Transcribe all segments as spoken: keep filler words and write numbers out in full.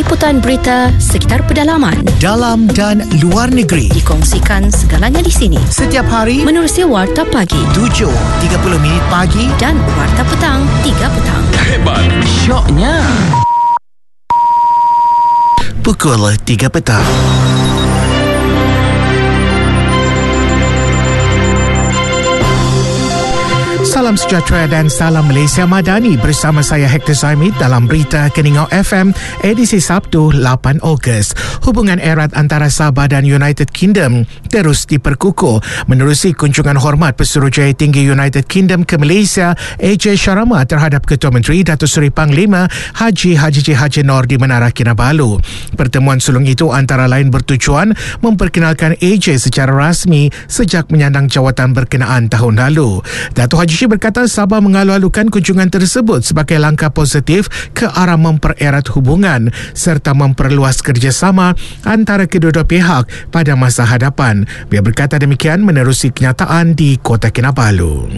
Liputan berita sekitar pedalaman, dalam dan luar negeri, dikongsikan segalanya di sini. Setiap hari menerusi Warta Pagi tujuh tiga puluh minit pagi dan Warta Petang tiga petang. Hebat, syoknya. Pukul tiga petang. Salam sejahtera dan salam Malaysia Madani, bersama saya Hector Zaimid dalam berita Keningau F M edisi Sabtu lapan Ogos. Hubungan erat antara Sabah dan United Kingdom terus diperkukuh menerusi kunjungan hormat Pesuruhjaya Tinggi United Kingdom ke Malaysia A J Sharma terhadap Ketua Menteri Datuk Seri Panglima Haji Haji J. Haji Nor di Menara Kinabalu. Pertemuan sulung itu antara lain bertujuan memperkenalkan A J secara rasmi sejak menyandang jawatan berkenaan tahun lalu. Datuk Haji berkata Sabah mengalu-alukan kunjungan tersebut sebagai langkah positif ke arah mempererat hubungan serta memperluas kerjasama antara kedua-dua pihak pada masa hadapan. Beliau berkata demikian menerusi kenyataan di Kota Kinabalu.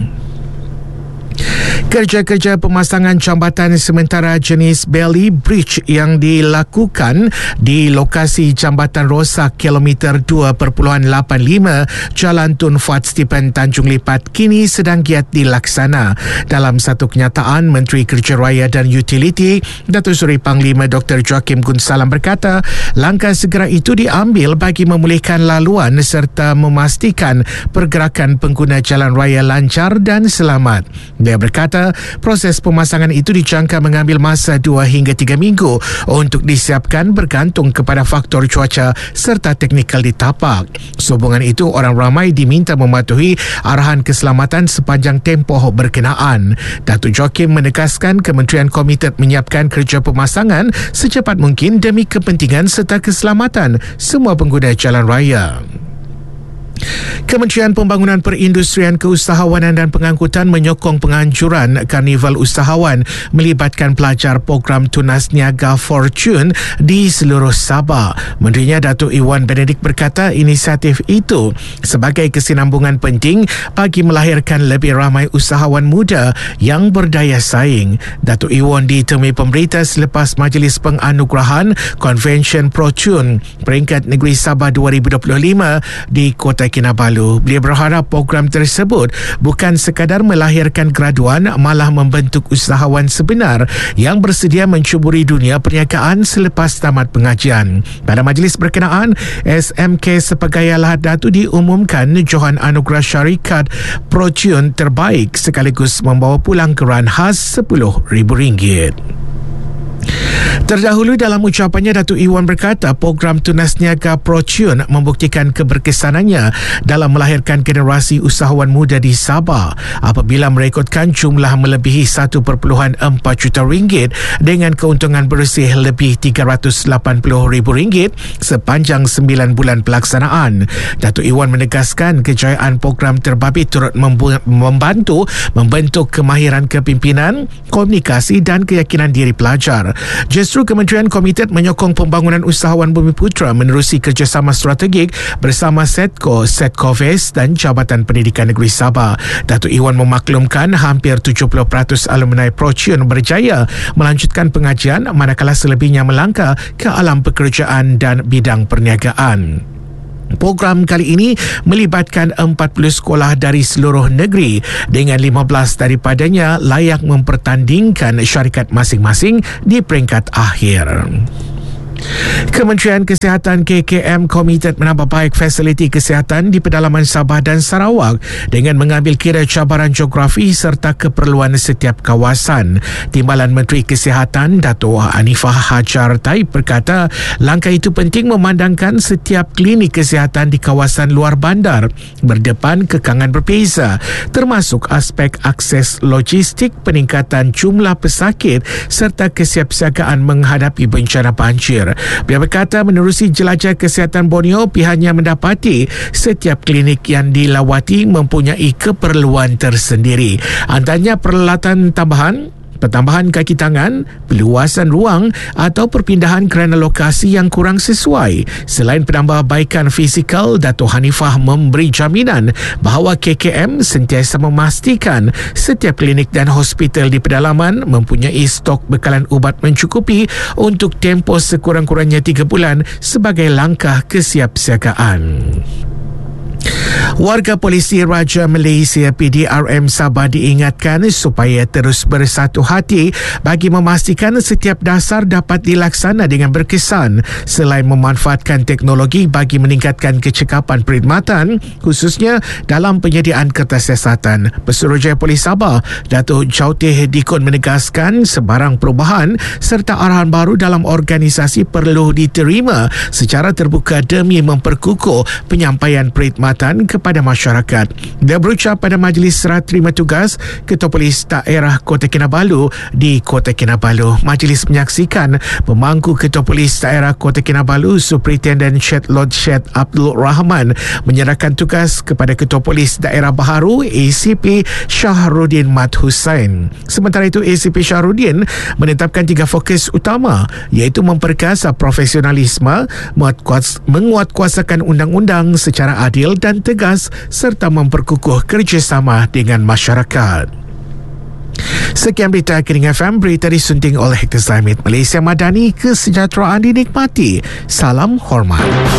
Kerja-kerja pemasangan jambatan sementara jenis Bailey Bridge yang dilakukan di lokasi jambatan rosak kilometer dua perpuluhan lapan lima Jalan Tun Fuad Stephen Tanjung Lipat kini sedang giat dilaksana. Dalam satu kenyataan, Menteri Kerja Raya dan Utiliti Datuk Seri Panglima Doktor Joakim Gunsalam berkata langkah segera itu diambil bagi memulihkan laluan serta memastikan pergerakan pengguna jalan raya lancar dan selamat. Dia berkata proses pemasangan itu dijangka mengambil masa dua hingga tiga minggu untuk disiapkan bergantung kepada faktor cuaca serta teknikal di tapak. Sehubungan itu, orang ramai diminta mematuhi arahan keselamatan sepanjang tempoh berkenaan. Datuk Joakim menegaskan kementerian komited menyiapkan kerja pemasangan secepat mungkin demi kepentingan serta keselamatan semua pengguna jalan raya. Kementerian Pembangunan Perindustrian, Keusahawanan dan Pengangkutan menyokong penganjuran Karnival Usahawan melibatkan pelajar program Tunas Niaga Fortune di seluruh Sabah. Menterinya Datuk Iwan Benedict berkata inisiatif itu sebagai kesinambungan penting bagi melahirkan lebih ramai usahawan muda yang berdaya saing. Datuk Iwan ditemui pemberita selepas Majlis Penganugerahan Convention Fortune Peringkat Negeri Sabah dua ribu dua puluh lima di Kota Kinabalu. Beliau berharap program tersebut bukan sekadar melahirkan graduan, malah membentuk usahawan sebenar yang bersedia mencuburi dunia perniagaan selepas tamat pengajian. Pada majlis berkenaan, S M K Sepagaya Lahad Datu diumumkan Johan Anugerah Syarikat Fortune terbaik sekaligus membawa pulang keran khas sepuluh ribu ringgit. Terdahulu dalam ucapannya, Datuk Iwan berkata program Tunas Niaga Fortune membuktikan keberkesanannya dalam melahirkan generasi usahawan muda di Sabah apabila merekodkan jumlah melebihi satu perpuluhan empat juta ringgit dengan keuntungan bersih lebih tiga ratus lapan puluh ribu ringgit sepanjang sembilan bulan pelaksanaan. Datuk Iwan menegaskan kejayaan program terbabit turut membantu membentuk kemahiran kepimpinan, komunikasi dan keyakinan diri pelajar. Justru Kementerian Komited menyokong pembangunan usahawan Bumiputera menerusi kerjasama strategik bersama Setco, Setcoves dan Jabatan Pendidikan Negeri Sabah. Datuk Iwan memaklumkan hampir tujuh puluh peratus alumni Fortune berjaya melanjutkan pengajian manakala selebihnya melangkah ke alam pekerjaan dan bidang perniagaan. Program kali ini melibatkan empat puluh sekolah dari seluruh negeri dengan lima belas daripadanya layak mempertandingkan syarikat masing-masing di peringkat akhir. Kementerian Kesihatan K K M komited menambah baik fasiliti kesihatan di pedalaman Sabah dan Sarawak dengan mengambil kira cabaran geografi serta keperluan setiap kawasan. Timbalan Menteri Kesihatan Datuk Anifah Hajar Taib berkata langkah itu penting memandangkan setiap klinik kesihatan di kawasan luar bandar berdepan kekangan berbeza, termasuk aspek akses logistik, peningkatan jumlah pesakit serta kesiapsiagaan menghadapi bencana banjir. Beliau berkata menerusi jelajah kesihatan Borneo, pihaknya mendapati setiap klinik yang dilawati mempunyai keperluan tersendiri. Antaranya peralatan tambahan, pertambahan kaki tangan, perluasan ruang atau perpindahan kerana lokasi yang kurang sesuai. Selain penambahbaikan fizikal, Dato' Hanifah memberi jaminan bahawa K K M sentiasa memastikan setiap klinik dan hospital di pedalaman mempunyai stok bekalan ubat mencukupi untuk tempoh sekurang-kurangnya tiga bulan sebagai langkah kesiapsiagaan. Warga Polisi Raja Malaysia P D R M Sabah diingatkan supaya terus bersatu hati bagi memastikan setiap dasar dapat dilaksana dengan berkesan selain memanfaatkan teknologi bagi meningkatkan kecekapan perkhidmatan khususnya dalam penyediaan kertas siasatan. Pesuruhjaya Polis Sabah Datuk Chauteh Dikun menegaskan sebarang perubahan serta arahan baru dalam organisasi perlu diterima secara terbuka demi memperkukuh penyampaian perkhidmatan kepada masyarakat. Dia berucap pada majlis serah terima tugas Ketua Polis Daerah Kota Kinabalu di Kota Kinabalu. Majlis menyaksikan pemangku Ketua Polis Daerah Kota Kinabalu Superintendent Syed Lord Syed Abdul Rahman menyerahkan tugas kepada Ketua Polis Daerah Baharu A C P Shahruddin Mat Hussain. Sementara itu A C P Shahruddin menetapkan tiga fokus utama iaitu memperkasa profesionalisme, menguatkuasakan undang-undang secara adil dan tegas serta memperkukuh kerjasama dengan masyarakat. Sekian berita Kering F M, berita disunting oleh Hector Zahid. Malaysia Madani, kesejahteraan dinikmati. Salam hormat.